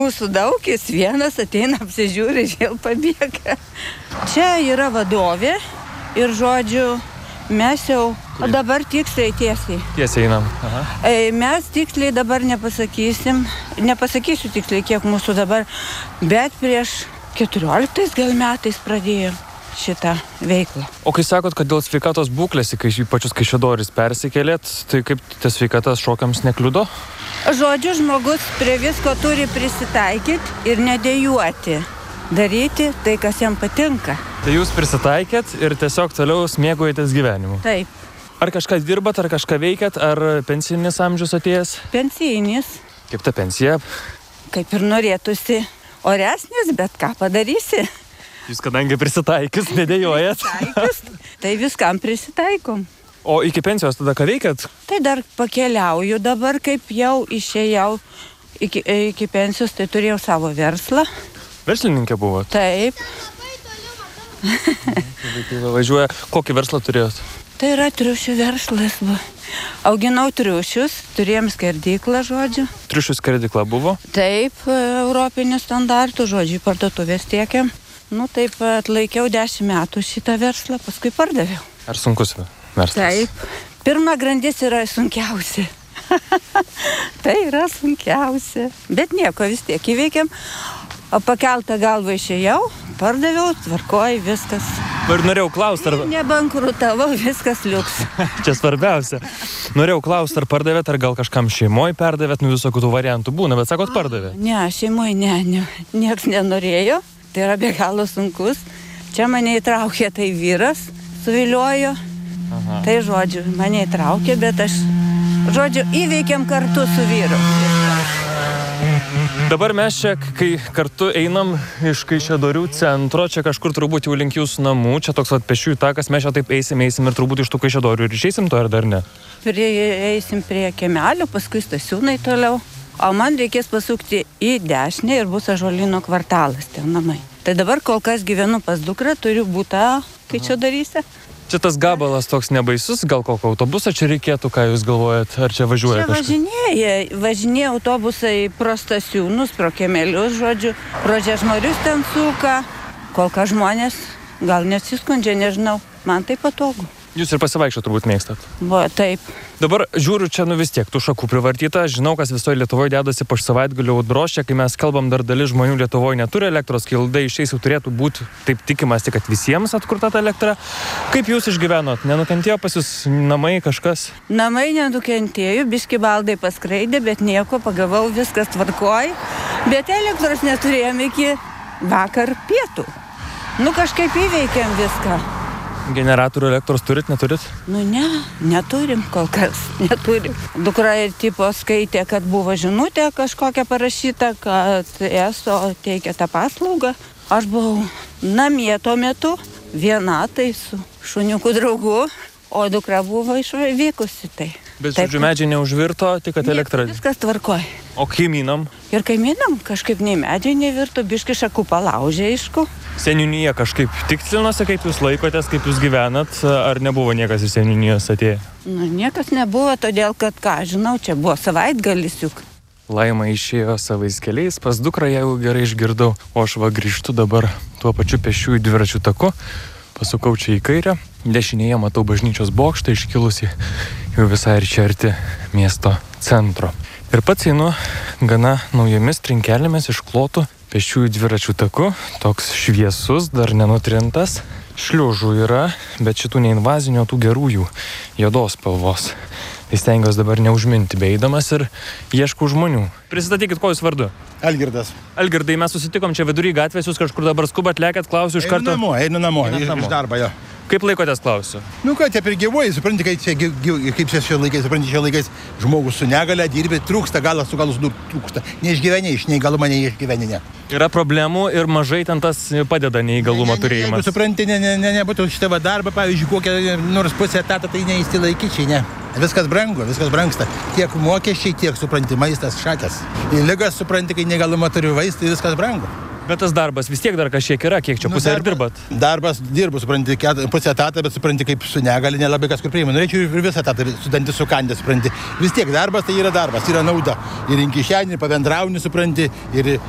Mūsų daug, jis vienas ateina, apsižiūri, vėl pabėga. Čia yra vadovė ir, žodžiu, mes jau dabar tiksliai tiesiai. Tiesiai einam. Aha. Mes tiksliai dabar nepasakysiu tiksliai, kiek mūsų dabar, bet prieš 14 gal metais pradėjom šitą veiklą. O kai sakot, kad dėl sveikatos būklės, kai pačius Kaišiadoris persikėlėt, tai kaip tas sveikatas šokiams nekliudo? Žodžiu, žmogus prie visko turi prisitaikyti ir nedėjuoti. Daryti tai, kas jam patinka. Tai jūs prisitaikėt ir tiesiog toliau mėgaujatės gyvenimu? Taip. Ar kažką dirbat, ar kažką veikiat, ar pensinis amžius atėjęs? Pensijinis. Kaip ta pensija? Kaip ir norėtųsi oresnis, bet ką padarysi? Jūs kadangi prisitaikys, nedėjojat. Tai viskam prisitaikom. O iki pensijos tada ką veikiat? Tai dar pakeliauju dabar, kaip jau išėjau iki pensijos, tai turėjau savo verslą. Verslininkė buvo? Taip. Važiuoja. Kokį verslą turėjot? Tai yra triušių verslas. Auginau triušius, turėjom skerdyklą, žodžiu. Triušių skerdykla buvo? Taip, europinių standartų, žodžiu, parduotuvės tiekiam. Taip atlaikiau 10 metų šitą verslą, paskui pardaviau. Ar sunkus verslas? Taip. Pirma grandis yra sunkiausia. Tai yra sunkiausia. Bet nieko, vis tiek įveikiam. O pakeltą galvą išėjau, pardaviau, tvarkoj, viskas. Ir norėjau klausti, ar... Nebankrutavau, viskas liuks. Čia svarbiausia. Norėjau klausti, ar pardavėt, ar gal kažkam šeimoje perdavėt, visokių tų variantų būna, bet sakot, pardavė. Ne, šeimoje nieks nenorėjo. Tai yra be galo sunkus. Čia mane įtraukė tai vyras, suviliojo. Aha. Tai, žodžiu, mane įtraukė, bet aš, žodžiu, įveikėm kartu su vyru. Dabar mes čia, kai kartu einam iš Kaišiadorių centro, čia kažkur turbūt jau link jūsų namų, čia toks pėsčiųjų takas, mes čia taip eisim ir turbūt iš tų Kaišiadorių ir išeisim to, ar dar ne? Eisim prie Kiemelio, paskui Stasiūnai toliau. O man reikės pasukti į dešinę ir bus Ąžuolyno kvartalas, ten namai. Tai dabar kol kas gyvenu pas dukrą, turiu butą Kaišiadoryse. Čia tas gabalas toks nebaisus, gal kokio autobuso čia reikėtų, ką jūs galvojat, ar čia važiuoja kažkas? Čia važinėja autobusai pro Stasiūnus, pro Kiemelius, žodžiu, pro Žiežmarius ten suka. Kol kas žmonės gal nesiskundžia, nežinau, man tai patogu. Jūs ir pasivaikščiot turbūt mėgstat. Taip. Dabar žiūriu čia vis tiek tų šakų privartyta. Žinau, kas visoje Lietuvoje dedasi po savaitgalio audros. Kai mes kalbam, dar dalis žmonių Lietuvoje neturi elektros, kai laida išeis, jau turėtų būti taip tikimasi, kad visiems atkurta ta elektra. Kaip jūs išgyvenot? Nenukentėjo pas jūs namai kažkas? Namai nenukentėjo, biški baldai paskraidė, bet nieko, pagavau, viskas tvarkoj. Bet elektros neturėjom iki vakar pietų. Kažkaip įveikėm viską. Generatorių elektros turit, neturit? Neturim kol kas, neturim. Dukra ir tipo skaitė, kad buvo žinutė kažkokia parašyta, kad ESO teikia tą paslaugą. Aš buvau namie tuo metu, viena tai su šuniuku draugu, o dukra buvo išvykusi tai. Bet žodžiu, medžiai neužvirto, tik kad elektra. Viskas tvarkoj. O kaimynam? Ir kaimynam kažkaip nei medžiai nevirto, biški šakų palaužė, aišku. Seniūnija kažkaip tikslinosi, kaip jūs laikotės, kaip jūs gyvenat, ar nebuvo niekas iš seniūnijos atėję? Niekas nebuvo, todėl kad, žinau, čia buvo savaitgalis juk. Laima išėjo savais keliais, pas dukrą jau gerai išgirdau, o aš grįžtu dabar tuo pačiu pėsčiųjų dviračių taku. Pasukau čia į kairę, dešinėje matau bažnyčios bokštą iškilusi jau visai čia arti miesto centro. Ir pats einu gana naujomis trinkelėmis išklotų pėsčiųjų dviračių taku, toks šviesus, dar nenutrintas. Šliužų yra, bet šitų neinvazinių, tų gerųjų juodos spalvos. Tai stengiuosi dabar neužminti beidamas ir ieškau žmonių. Prisistatykit, ko jūs vardu? Algirdas. Algirdai, mes susitikom čia vidury gatvės, jūs kažkur dabar skubat, lekiat, klausiu iš karto. Einu namo, iš darbo, jo. Kaip laikotės, klausiu? Taip ir gyvuoji, supranti, kaip čia šio laikais, supranti, šio laikais žmogus su negale dirbi, trūksta, galas su galus trūksta. Neišgyveni, iš neįgalumo neišgyveni, ne. Yra problemų ir mažai ten tas padeda neįgalumo turėjimas. Jeigu supranti, nebūtų šitą darbą, pavyzdžiui, kokią nors pusę etatą, tai neįsilaikyčiai, ne. Viskas brangu, viskas brangsta. Tiek mokesčiai, tiek, supranti, maistas, šakės. Į ligas, supranti, kai negalima turiu vaistai, viskas brangu. Bet tas darbas vis tiek dar kažkiek yra, kiek čia pusę ir dirbat? Darbas dirbu, supranti, pusę etatą, bet supranti, kaip su negali nelabai kas kur priima. Norėčiau ir visą etatą, studentį sukandė, supranti. Vis tiek darbas tai yra darbas, yra nauda. Ir į kišenį, pabendrauni, supranti, ir